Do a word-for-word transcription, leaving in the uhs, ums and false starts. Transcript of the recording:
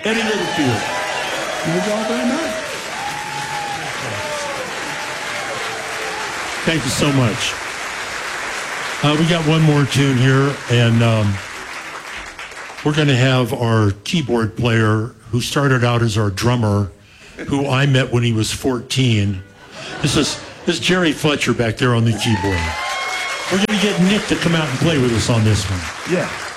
Eddie Littlefield. You're all very much. Thank you so much. Uh, we got one more tune here, and um, we're going to have our keyboard player who started out as our drummer, who I met when he was fourteen. This is, this is Jerry Fletcher back there on the keyboard. We're going to get Nick to come out and play with us on this one. Yeah.